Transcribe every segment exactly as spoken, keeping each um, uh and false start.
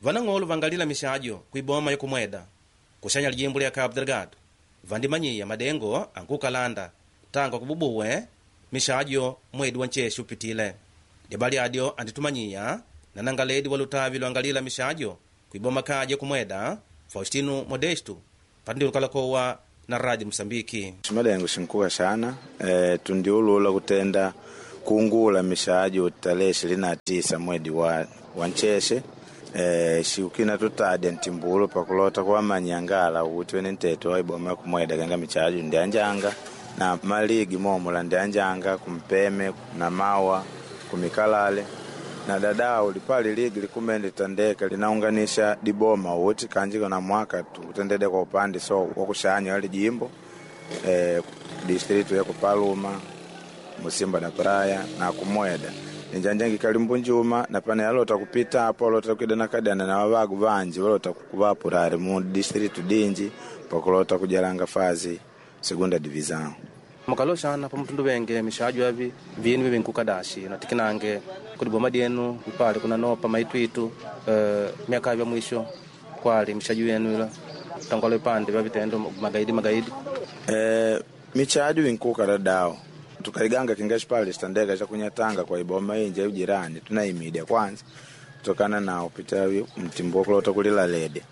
vanang'olo vangalila mishajo kuiboma yokumweda kushanya lijimbo lya Cabo Delgado vandimanyiya madengo ankukalanda tanga kububuwe mishajo mwedi wa ncheshi upitile dibali adyo anditumanyiya na nangaledi walutavi lwangalila mishajo kuiboma kaje kumweda Faustino Modesto pandilukalakowa na Radio Msambiki. Shimadengo shinkuka sana e, tundiulula kutenda kuungula mishajo tarehe ishirini na tisa mwedi wa wancheshe e, shiukina tutadya ntimbulo pakulota kwa manyangala uti wene nteto waiboma kumweda kanga mishajo ndianjanga na maligi momula ndianjanga kumpeme na mawa kumikalale na dadao lipali ligi likumende tandeka linaunganisha diboma uti kanjiko na mwaka tutendede kwa upande so wakushanya wali jimbo eh, distritu ya Kupaluma Musimba na Praia na Kumweda njanjangi kalimbunjuma na pane yalota kupita hapo lota kudana kadana na wabagu banji walota kukubapurare mu distritu dinji pakulota kujalanga fazi segunda division mukaloshana pa mtundu wenge mishajo yavi vini bibi nkukadashi natikinange kudiboma dienu ipale kuna nopa maitwitu uh, miaka ya mwisho kwali mishajo yenu ila tangole pande babitendo magaidi magaidi eh michajo inkuka dao tukaiganga kingashi pale standega cha kunyatanga kwa iboma inje ujirani tunaimidia kwanza kutokana na upita mtimboko lota kulila lede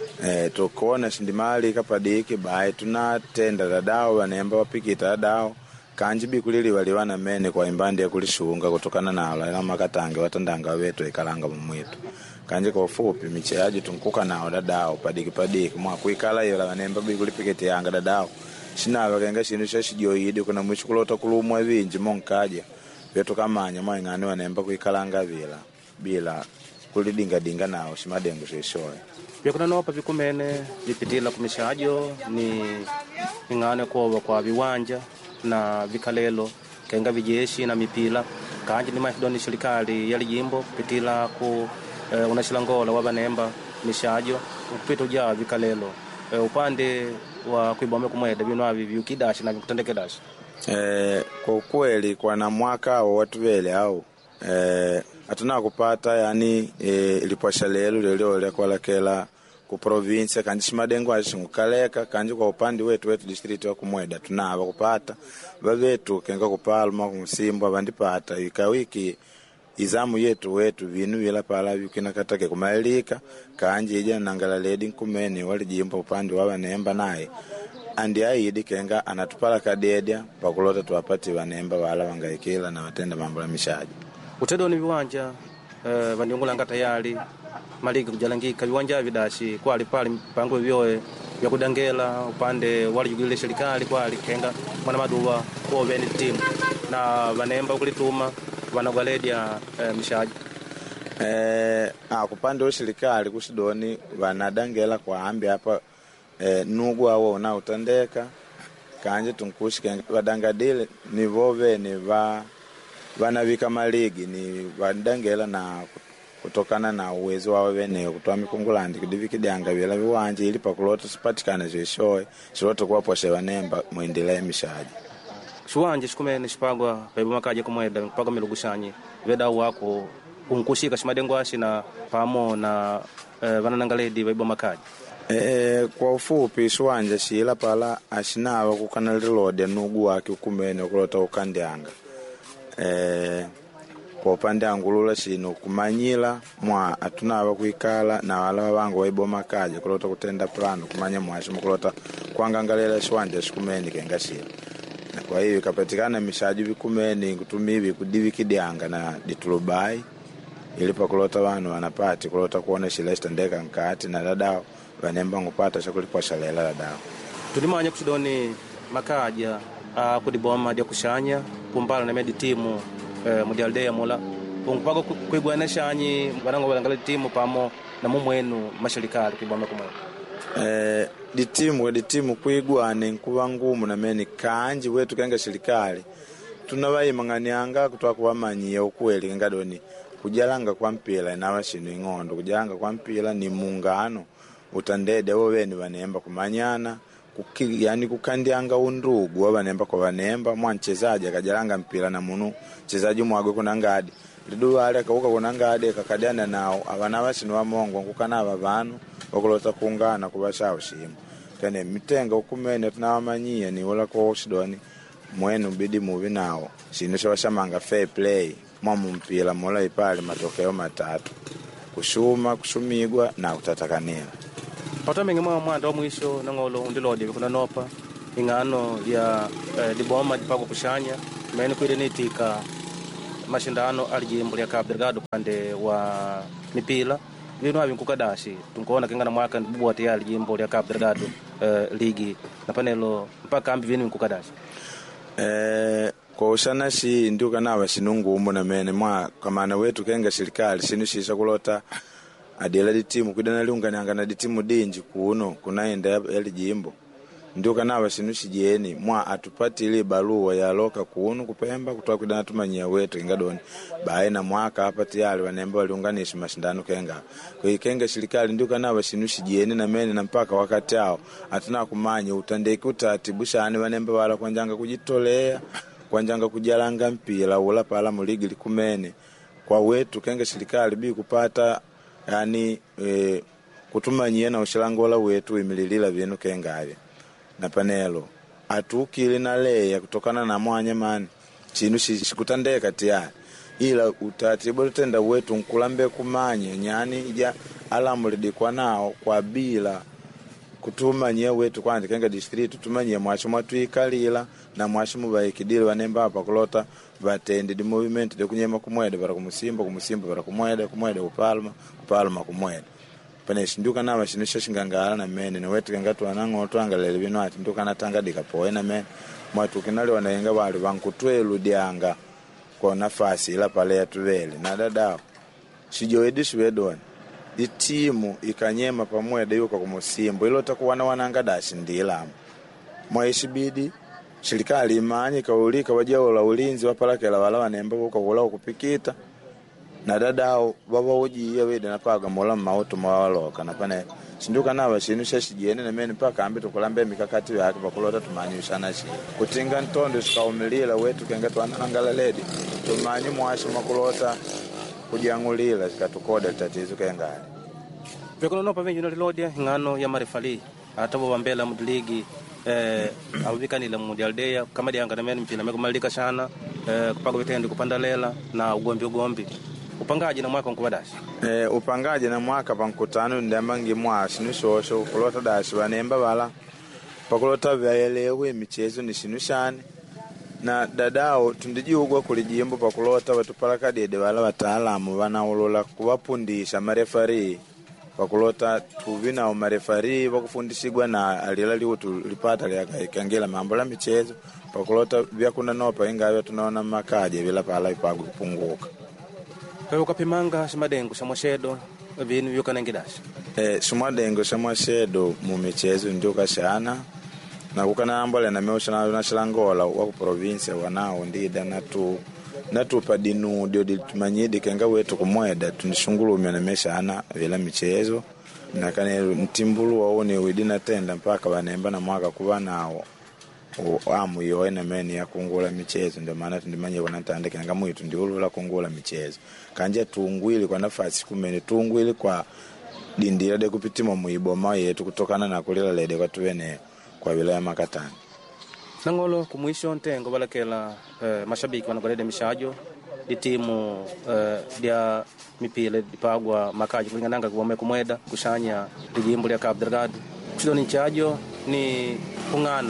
eh tukona shindimali kapadiki bai tunatenda dadao wanemba wapikita dadao kanjibi kulili waliwana mene kwa imbandi ya kulishunga kutokana na ala makatange watandanga wetu ikalanga mumwitu kanje kwa ufupi micheaji tunkuka nao dadao padiki padiki mwa kuikala yola wanemba bi kulipikita yanga dadao shina wakenga shinu shashijoyidi kuna mwishukulota kulumwa vinji monkaja wetu kamanya mwa ngani wanemba kuikalanga bila bila kulidinga dinga nao shimadengo sheshoe vyakuna nopa vikumene vipitila kumishajo ni ingane kwa kwa viwanja na vikalelo kenga vijeshi na mipila kanji ni mahidoni serikali yali jimbo pitila ku e, unashilangola wabanemba mishajo upita uja vikalelo e, upande wa kuibome kumweda bino avi vyukidashi na vikutendekedashi eh kwa ukweli kwa na mwaka wa watu vele au eh atuna kupata yani e, ilipasha lelo lelo le kwa lakela ku province kanji shimadengo ashingukaleka kanji kwa upande wetu wetu district wa Kumweda tunaba kupata bavetu kenga kupalma kumsimba bandipata ika wiki izamu yetu wetu vinu vila pala vikina katake kumalika kanji ija nangala ledi kumene wali jimbo upande wa wanemba naye andi aidi kenga anatupala kadedia pakulota tuwapati wanemba wala wangaikila na watenda mambo la mishaji utedo ni viwanja eh vandiongolanga tayari maliki kujalangika viwanja vidashi kwali pale mpango vyoe vya kudangela upande wali jugile serikali kwali kenga mwana maduwa kwa veni timu na wanemba kulituma wanagaledia eh, mishaji eh ah kupande wa serikali kusidoni wanadangela kwa ambi hapa eh nugu wao una utandeka kanje tunkushika wadangadile ni vove ni va vanavika maligi ni vandangela na kutokana na uwezo wao wenyewe kutoa mikungulandi kudivikidanga bila viwanja ili pakulota sipatikana zeshoe siloto kwa poshe wanemba muendelea mishaji shuwanje shikumene shipagwa paiboma kaje kumweda mpaka milugushanyi veda wako unkushika shimadengo ashi na pamo na eh, vananangaledi paiboma kaje eh kwa ufupi shuwanje shila pala ashinawa kukana lilode nugu wake kumene kulota ukandianga eh kwa upande angulula shino kumanyila mwa atunaba kuikala na wala wangu waiboma kaje kulota kutenda plano kumanya mwashi mkulota kuangangalela shwanja shikumeni kengashira kwa hiyo ikapatikana mishaji vikumeni kutumivi kudivikidianga na ditulubai ili pakulota wanu wanapati kulota kuona shilesta ndeka nkati na dadao wanemba ngupata shakulipa shalela dadao tulimanya kusidoni makaja uh, kudiboma dia kushanya kumbala na medi timu eh, mudialdea mola ungpago kuigwanesha anyi banango balangala timu pamo na mumwenu masharikali kuiboma kumwe eh di timu di timu kuigwane nkuba ngumu na meni kanji wetu kenga serikali tunabayi manganianga kutwa kuwamanyia ukweli ngadoni kujalanga kwa mpira na washino ingondo kujalanga kwa mpira ni muungano utandede woveni vanemba kumanyana kuki yani kukandianga undugu wabanemba kwa banemba mwanchezaji akajalanga mpira na munu chezaji mwago kuna ngadi lidu ale kauka kunangade kakadana nawo abana basino wa mongo kukana abavanu okulota kungana kubashawo shimo kane mitenga ukumene tunawamanyia ni wala ko shidoni mwenu bidi muvi nawo sino shawashamanga fair play mwamu mpila mola ipale matokeo matatu kushuma kushumigwa na kutatakanila Patamenga mwa mwanda mwisho nangolo undilode kuna nopa ingano ya eh, diboma dipako kushanya mene kwidenitika mashindano alijimbo ya Cabo Delgado pande wa mipila vino havi nkukadashi tunkuona kengana mwaka bubu ati alijimbo ya Cabo Delgado eh, ligi na panelo mpaka ambi vino nkukadashi eh kwa ushana shi ndiuka nawa shinungu umu na mene mwa kamana wetu kenga serikali sinu shisha kulota adela di timu kudana liungana na di timu dinji kuuno kunaenda yali jimbo ndiuka nawa sinu shijieni mwa atupati ile barua ya loka kuuno kupemba kutoka kudana tumanyia wetu ingadoni baina mwaka hapa tayari wanemba waliunganisha mashindano kenga kwa hiyo kenga serikali ndiuka nawa sinu shijieni na mene na mpaka wakati hao atuna kumanya utandeki utatibusha wanemba wala kwanjanga kujitolea kwanjanga kujalanga mpira ula pala muligi likumene kwa wetu kenga serikali bi kupata yani e, kutumanyia na ushilangola wetu imililila vinu kenga avya na panelo atukili na leya kutokana na mwanya mani chinu shikutandeka tiyari ila utatibu tenda wetu nkulambe kumanya nyani ija alamulidikwa nao kwa bila kutumanyia wetu kwanza kenga district tutumanyia mwacho mwatuikalila na mwacho mubaikidile wanemba hapa kulota batende di movement de kunyema kumwede bara kumusimba kumusimba bara kumwede kumwede kupalma kupalma kumwede pane shinduka na bashinisha shingangala na mene ne wetu ngatu anango twangalele bino ati nduka natanga dikapoe na mene mwatu kinali wanayenga bali bankutwelu dianga kwa nafasi ila pale yatuvele na dadao sijoedi swedon di timu ikanyema pamwede yuko kumusimba ilo takuwana wananga dashi ndila mwaishibidi serikali imanye kaulika wajao la ulinzi wapalakela wala wanemba buka kula kupikita na dadao baba uji yewede napaga mola mauto mawaloka napane sinduka nawa shinusha shijiene na meni paka ambi tukulambe mikakati yake bakulota tumanyushana shi kutinga ntondo shikaumilila wetu kenga twanangala ledi tumanyi mwashi makulota kujiangulila shikatukoda tatizo kengali vikono no pavenyo no lodia ngano ya marefali atabo bambela mudligi eh awikani la mundial day kama dianga na meni mpina mekomalika sana eh kupanga vitendo kupandalela na ugombi ugombi upangaji na mwaka nkubadashi eh upangaji na mwaka pankutano ndambangi mwashi nishosho kulota dashi wanemba bala pakulota vyaelewe michezo ni shinushani na dadao tundijiugwa kulijimbo pakulota watupalaka dede wala wataalamu wanaolola kuwapundisha marefari pakulota tuvina marefari wakufundishigwa na alilali utu lipata liakangela mambo la michezo pakulota vyakuna nopa ingawa tunaona makaje bila pala ipagu kupunguka kwa ukapimanga shimadengo shamwashedo vinu vyukana ngidashi eh shimadengo shamwashedo mu michezo ndoka shana na kukana ambole na meosha na shilangola wa province wanao ndida na tu na tupa dinu dio ditumanyidi kenga wetu kumweda tunishungulumya na mesha ana vila michezo na kane ntimbulu waone widina tenda mpaka wanemba na mwaka kuba nao amu yoe na meni ya kungula michezo ndio maana tundimanye kuna ntande kenga mwitu ndio la kungula michezo kanje tungwili kwa nafasi kumene tungwili kwa dindira de kupitima muiboma yetu kutokana na kulila lede kwa tuwene kwa wilaya Makatani nangolo kumwisho ntengo balakela eh, mashabiki wanagolede mishajo di timu eh, dia mipile dipagwa makaji kulingana kwa kumweda kushanya dijimbo ya Cabo Delgado kushilo ni chajo ni kungana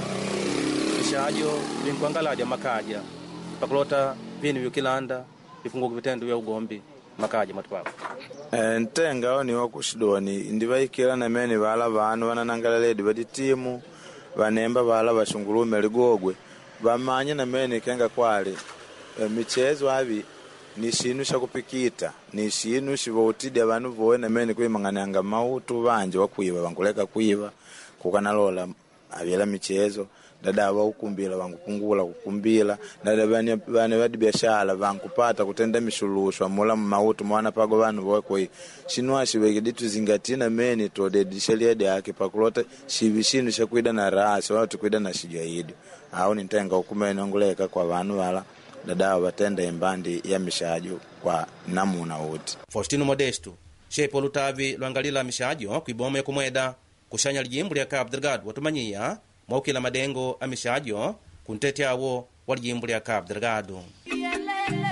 mishajo vinkwangala dia makaja pakulota vini vikilanda vifunguka vitendo vya ugombi makaja matupako eh ntenga ni wakushidoni ndivaikira na meni bala banu wananangala ledi badi timu vanemba bala bashungulume ligogwe bamanye na mene kenga kwali e, michezo abi ni shinu sha kupikita ni shinu shivotide abantu voe na mene kwimanganyanga mautu banje wakwiba bankuleka kwiba kukanalola abela michezo dada wa ukumbila bangupungula kukumbila dada bane bane badi biashara bankupata kutenda mishulushwa mola mautu mwana pago banu voe koi shinwa shibegiditu zingatina mene to de disheliade yake pakulota shibishinu shakwida na rasi watu kwida na shijaidi au nitenga ukumene nguleka kwa banu wala dadawa batenda imbandi ya mishajo kwa namuna wote. Faustino Modesto shepo lutavi lwangalila mishajo kuiboma kumweda kushanya lijimbu lya Cabo Delgado watumanyia mwaukila madengo a mishajo kunteteawo wa lijimbu lya Cabo Delgado.